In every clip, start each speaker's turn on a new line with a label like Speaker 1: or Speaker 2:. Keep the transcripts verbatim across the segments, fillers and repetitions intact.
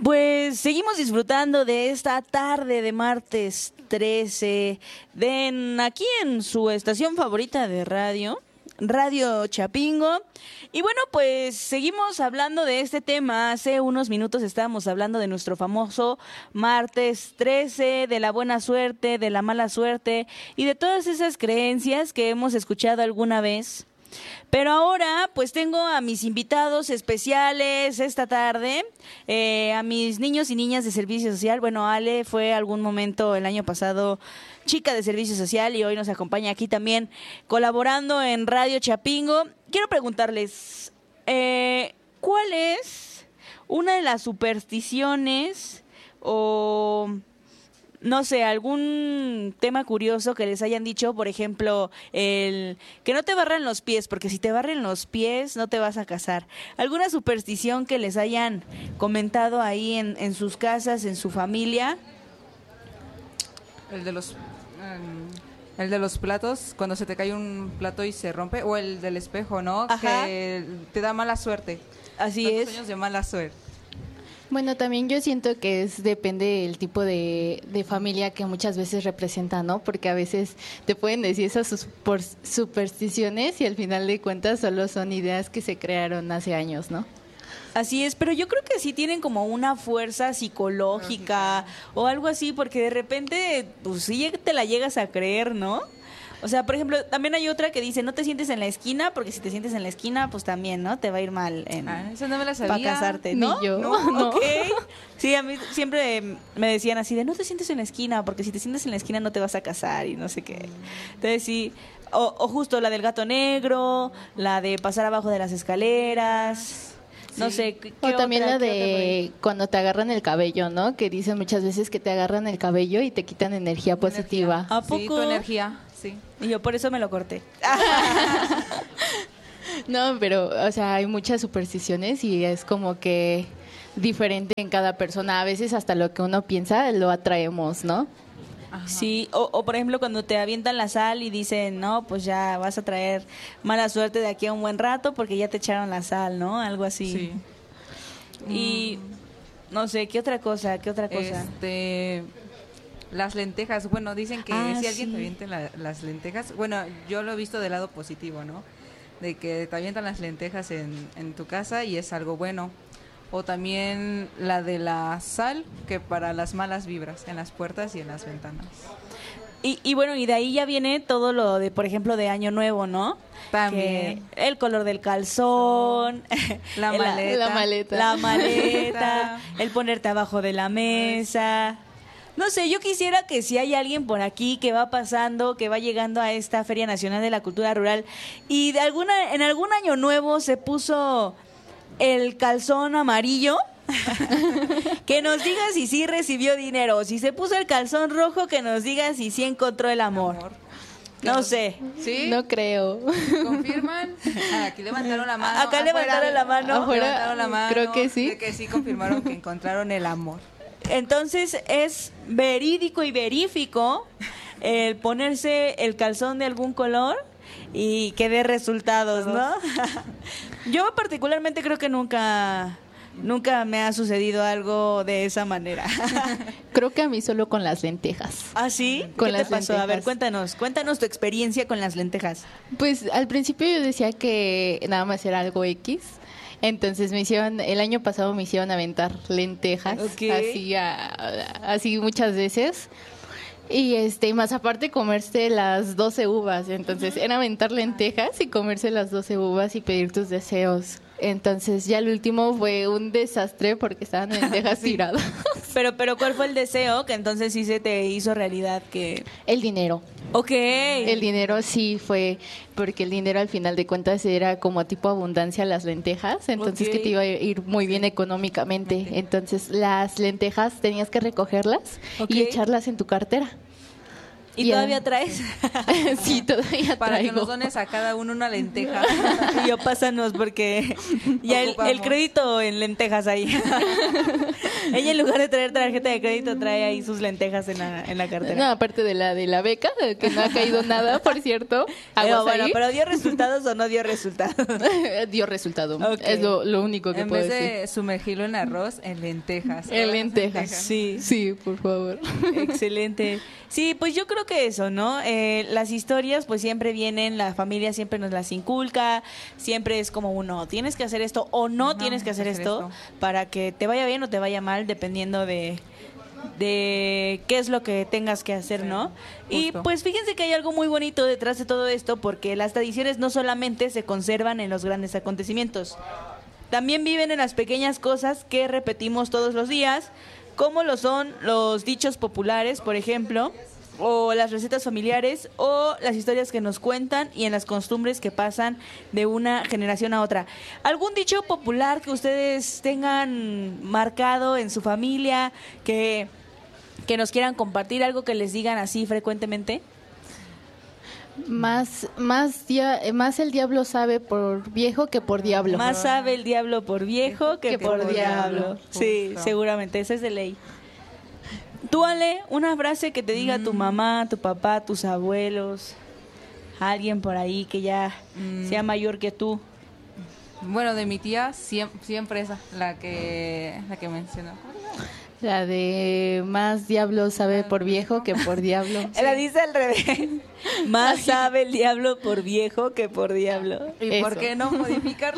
Speaker 1: Pues seguimos disfrutando de esta tarde de martes trece, de en- aquí en su estación favorita de radio, Radio Chapingo. Y bueno, pues seguimos hablando de este tema. Hace unos minutos estábamos hablando de nuestro famoso martes trece, de la buena suerte, de la mala suerte y de todas esas creencias que hemos escuchado alguna vez. Pero ahora pues tengo a mis invitados especiales esta tarde, eh, a mis niños y niñas de servicio social. Bueno, Ale fue algún momento el año pasado chica de servicio social y hoy nos acompaña aquí también colaborando en Radio Chapingo. Quiero preguntarles, eh, ¿cuál es una de las supersticiones o... no sé, algún tema curioso que les hayan dicho? Por ejemplo, el que no te barran los pies, porque si te barren los pies no te vas a casar. ¿Alguna superstición que les hayan comentado ahí en, en sus casas, en su familia?
Speaker 2: El de los em, el de los platos, cuando se te cae un plato y se rompe, o el del espejo, ¿no?
Speaker 1: Ajá.
Speaker 2: Que te da mala suerte.
Speaker 1: Así
Speaker 2: Los
Speaker 1: es.
Speaker 2: sueños de mala suerte.
Speaker 3: Bueno, también yo siento que es depende del tipo de, de familia que muchas veces representa, ¿no? Porque a veces te pueden decir esas super- supersticiones y al final de cuentas solo son ideas que se crearon hace años, ¿no?
Speaker 1: Así es, pero yo creo que sí tienen como una fuerza psicológica o algo así, porque de repente, pues sí te la llegas a creer, ¿no? O sea, por ejemplo, también hay otra que dice, no te sientes en la esquina, porque si te sientes en la esquina, pues también, ¿no? Te va a ir mal en...
Speaker 2: Ah, esa no me la
Speaker 1: para
Speaker 2: sabía.
Speaker 1: casarte,
Speaker 3: Ni
Speaker 1: ¿no?
Speaker 3: yo.
Speaker 1: No,
Speaker 3: No.
Speaker 1: ok. Sí, a mí siempre me decían así de, no te sientes en la esquina, porque si te sientes en la esquina no te vas a casar y no sé qué. Entonces sí, o, o justo la del gato negro, la de pasar abajo de las escaleras... No
Speaker 2: Sí.
Speaker 1: sé. ¿qué
Speaker 3: O también
Speaker 1: otra-
Speaker 3: la
Speaker 1: qué otra por ahí?
Speaker 3: de cuando te agarran el cabello, ¿no? Que dicen muchas veces que te agarran el cabello y te quitan energía positiva.
Speaker 1: ¿A
Speaker 2: Sí,
Speaker 1: poco?
Speaker 2: tu energía, sí.
Speaker 1: Y yo por eso me lo corté.
Speaker 3: No, pero, o sea, hay muchas supersticiones y es como que diferente en cada persona. A veces hasta lo que uno piensa lo atraemos, ¿no?
Speaker 2: Ajá.
Speaker 1: Sí, o, o por ejemplo cuando te avientan la sal y dicen, no, pues ya vas a traer mala suerte de aquí a un buen rato porque ya te echaron la sal, ¿no? Algo así.
Speaker 2: Sí.
Speaker 1: Y no sé, ¿qué otra cosa? ¿Qué otra cosa?
Speaker 2: Este, las lentejas, bueno, dicen que
Speaker 1: Ah,
Speaker 2: si alguien
Speaker 1: sí.
Speaker 2: te avienta la- las lentejas, bueno, yo lo he visto del lado positivo, ¿no? De que te avientan las lentejas en, en tu casa y es algo bueno. O también la de la sal, que para las malas vibras en las puertas y en las ventanas.
Speaker 1: Y, y bueno, y de ahí ya viene todo lo de, por ejemplo, de Año Nuevo, ¿no?
Speaker 2: También.
Speaker 1: Que el color del calzón,
Speaker 2: La
Speaker 1: el-
Speaker 2: maleta.
Speaker 3: La maleta.
Speaker 1: la maleta, el ponerte abajo de la mesa. No sé, yo quisiera que si hay alguien por aquí que va pasando, que va llegando a esta Feria Nacional de la Cultura Rural y de alguna en algún año nuevo se puso el calzón amarillo, que nos diga si sí recibió dinero, o si se puso el calzón rojo, que nos diga si sí encontró el amor.
Speaker 2: Amor.
Speaker 1: No sé.
Speaker 2: ¿Sí?
Speaker 3: No creo.
Speaker 2: ¿Confirman? Ah, aquí levantaron la mano.
Speaker 1: Acá levantaron la mano.
Speaker 3: Afuera,
Speaker 2: Levantaron la mano.
Speaker 3: creo que sí.
Speaker 2: De que sí confirmaron que encontraron el amor.
Speaker 1: Entonces es verídico y verífico el ponerse el calzón de algún color y que dé resultados, ¿no? Yo particularmente creo que nunca nunca me ha sucedido algo de esa manera.
Speaker 3: Creo que a mí solo con las lentejas.
Speaker 1: ¿Ah, sí?
Speaker 3: Con
Speaker 1: ¿Qué
Speaker 3: las
Speaker 1: te pasó? A ver,
Speaker 3: lentejas.
Speaker 1: cuéntanos, cuéntanos tu experiencia con las lentejas.
Speaker 3: Pues al principio yo decía que nada más era algo X. Entonces me hicieron, el año pasado me hicieron aventar lentejas,
Speaker 1: Ok.
Speaker 3: así, a- así muchas veces. Y este, más aparte comerse las doce uvas. Entonces era aventar lentejas y comerse las doce uvas y pedir tus deseos. Entonces ya el último fue un desastre porque estaban lentejas tiradas.
Speaker 1: Pero, pero ¿cuál fue el deseo que entonces sí se te hizo realidad? Que
Speaker 3: El dinero.
Speaker 1: ok.
Speaker 3: El dinero sí fue, porque el dinero al final de cuentas era como tipo abundancia las lentejas, entonces
Speaker 1: Ok.
Speaker 3: que te iba a ir muy bien económicamente. Entonces las lentejas tenías que recogerlas
Speaker 1: Ok.
Speaker 3: y echarlas en tu cartera.
Speaker 1: ¿Y
Speaker 3: Ya.
Speaker 1: todavía traes?
Speaker 3: Sí, todavía
Speaker 2: Para que
Speaker 3: traigo.
Speaker 2: nos dones a cada uno una lenteja.
Speaker 1: Y yo, pásanos porque ya el,
Speaker 2: Ocupamos.
Speaker 1: el crédito en lentejas ahí. Ella en lugar de traer tarjeta de crédito trae ahí sus lentejas en la, en la cartera.
Speaker 3: No, aparte de la de la beca, que no ha caído nada, por cierto.
Speaker 1: Pero
Speaker 3: Aguas
Speaker 1: bueno,
Speaker 3: ahí.
Speaker 1: pero ¿dio resultados o no dio resultados?
Speaker 3: Dio resultado.
Speaker 1: Ok.
Speaker 3: Es lo, lo único que
Speaker 2: En
Speaker 3: puedo
Speaker 2: vez
Speaker 3: decir.
Speaker 2: de sumergirlo en arroz, en lentejas.
Speaker 3: En lentejas.
Speaker 1: Sí.
Speaker 3: Sí, por favor.
Speaker 1: Excelente. Sí, pues yo creo que eso, ¿no? Eh, las historias pues siempre vienen, la familia siempre nos las inculca, siempre es como uno, tienes que hacer esto o no,
Speaker 2: No,
Speaker 1: tienes que hacer,
Speaker 2: hacer
Speaker 1: esto,
Speaker 2: esto.
Speaker 1: para que te vaya bien o te vaya mal, dependiendo de de qué es lo que tengas que hacer, ¿no? Y
Speaker 2: justo.
Speaker 1: pues fíjense que hay algo muy bonito detrás de todo esto, porque las tradiciones no solamente se conservan en los grandes acontecimientos, también viven en las pequeñas cosas que repetimos todos los días, como lo son los dichos populares, por ejemplo, o las recetas familiares, o las historias que nos cuentan y en las costumbres que pasan de una generación a otra. ¿Algún dicho popular que ustedes tengan marcado en su familia, que, que nos quieran compartir, algo que les digan así frecuentemente?
Speaker 3: Más, más, dia- eh, más el diablo sabe por viejo que por diablo.
Speaker 1: Más sabe el diablo por viejo que,
Speaker 3: Que
Speaker 1: por,
Speaker 3: por
Speaker 1: diablo.
Speaker 2: diablo.
Speaker 1: Sí,
Speaker 2: Justo.
Speaker 1: seguramente, esa es de ley. Tú, Ale, una frase que te diga tu mamá, tu papá, tus abuelos, alguien por ahí que ya
Speaker 2: Mm.
Speaker 1: sea mayor que tú.
Speaker 2: Bueno, de mi tía siempre, siempre esa, la que, la que mencionó.
Speaker 3: La de más diablo sabe por viejo que por diablo.
Speaker 1: La dice al revés. Más sabe el diablo por viejo que por diablo.
Speaker 2: ¿Y por
Speaker 3: Eso.
Speaker 2: qué no modificarlo?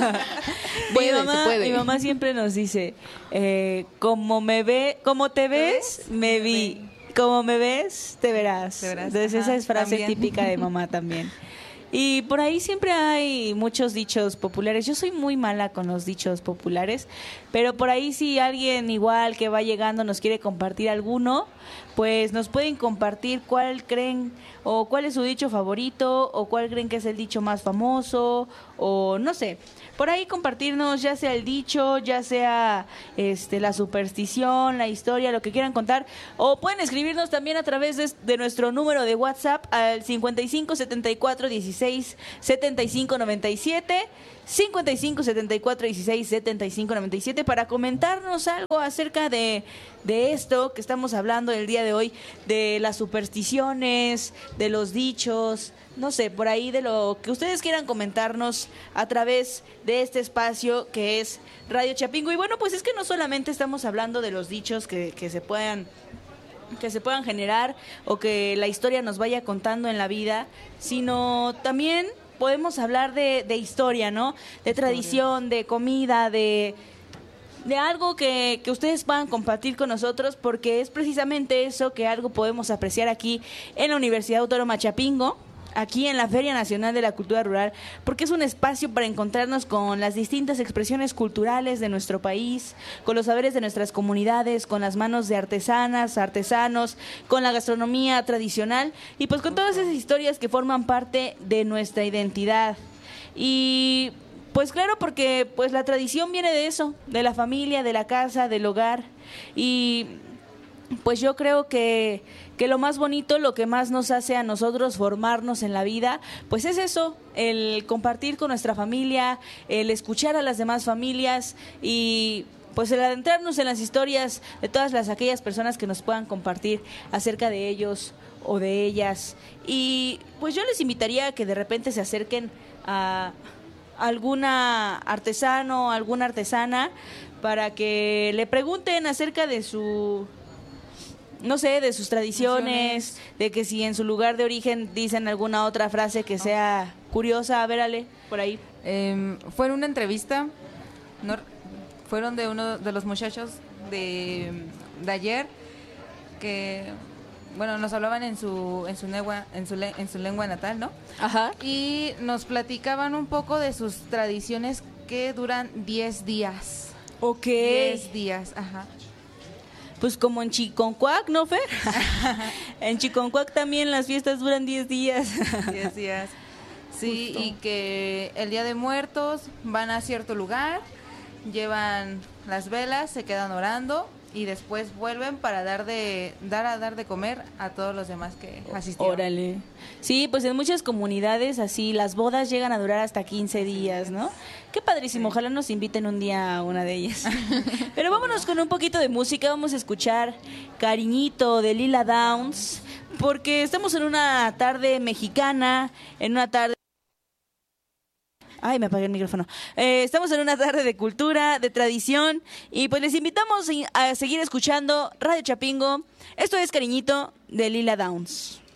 Speaker 3: Puede,
Speaker 1: mi,
Speaker 3: se
Speaker 1: mamá,
Speaker 3: puede.
Speaker 1: mi mamá siempre nos dice, eh, como me ve, como te ves,
Speaker 2: ves?
Speaker 1: me
Speaker 2: Me
Speaker 1: vi. Como me ves, te verás.
Speaker 2: Te verás,
Speaker 1: Entonces
Speaker 2: ajá,
Speaker 1: esa es frase
Speaker 2: también.
Speaker 1: típica de mamá también. Y por ahí siempre hay muchos dichos populares. Yo soy muy mala con los dichos populares, pero por ahí si alguien igual que va llegando nos quiere compartir alguno, pues nos pueden compartir cuál creen o cuál es su dicho favorito o cuál creen que es el dicho más famoso o no sé. Por ahí compartirnos ya sea el dicho, ya sea este la superstición, la historia, lo que quieran contar. O pueden escribirnos también a través de, de nuestro número de WhatsApp al cincuenta y cinco setenta y cuatro dieciséis setenta y cinco noventa y siete. cincuenta y cinco setenta y cuatro dieciséis setenta y cinco noventa y siete para comentarnos algo acerca de, de esto que estamos hablando el día de hoy, de las supersticiones, de los dichos, no sé, por ahí de lo que ustedes quieran comentarnos a través de este espacio que es Radio Chapingo. Y bueno, pues es que no solamente estamos hablando de los dichos que, que se puedan que se puedan generar o que la historia nos vaya contando en la vida, sino también podemos hablar de, de historia, ¿no? De tradición, de comida, de, de algo que, que ustedes puedan compartir con nosotros, porque es precisamente eso que algo podemos apreciar aquí en la Universidad Autónoma Chapingo, aquí en la Feria Nacional de la Cultura Rural, porque es un espacio para encontrarnos con las distintas expresiones culturales de nuestro país, con los saberes de nuestras comunidades, con las manos de artesanas, artesanos, con la gastronomía tradicional y pues con todas esas historias que forman parte de nuestra identidad. Y pues claro, porque pues la tradición viene de eso, de la familia, de la casa, del hogar. Y pues yo creo que, que lo más bonito, lo que más nos hace a nosotros formarnos en la vida, pues es eso, el compartir con nuestra familia, el escuchar a las demás familias y pues el adentrarnos en las historias de todas las aquellas personas que nos puedan compartir acerca de ellos o de ellas. Y pues yo les invitaría a que de repente se acerquen a alguna artesano, alguna artesana, para que le pregunten acerca de su, no sé, de sus tradiciones,
Speaker 2: Tradiciones.
Speaker 1: de que si en su lugar de origen dicen alguna otra frase que sea curiosa. A ver, Ale, por ahí.
Speaker 2: Eh, fue en una entrevista, no, fueron de uno de los muchachos de, de ayer que, bueno, nos hablaban en su en su lengua en su, le- en su lengua natal, ¿no?
Speaker 1: Ajá.
Speaker 2: Y nos platicaban un poco de sus tradiciones que duran diez días.
Speaker 1: Ok.
Speaker 2: diez días, ajá.
Speaker 1: Pues como en Chiconcuac, ¿no, Fer? En Chiconcuac también las fiestas duran diez días.
Speaker 2: diez días. Sí,
Speaker 1: Justo.
Speaker 2: y que el Día de Muertos van a cierto lugar, llevan las velas, se quedan orando y después vuelven para dar de dar a dar de comer a todos los demás que asistieron.
Speaker 1: Órale. Sí, pues en muchas comunidades así las bodas llegan a durar hasta quince días, ¿no? Qué padrísimo, ojalá nos inviten un día a una de ellas. Pero vámonos con un poquito de música, vamos a escuchar Cariñito de Lila Downs, porque estamos en una tarde mexicana, en una tarde... Ay, me apagué el micrófono. Eh, estamos en una tarde de cultura, de tradición, y pues les invitamos a seguir escuchando Radio Chapingo. Esto es Cariñito de Lila Downs.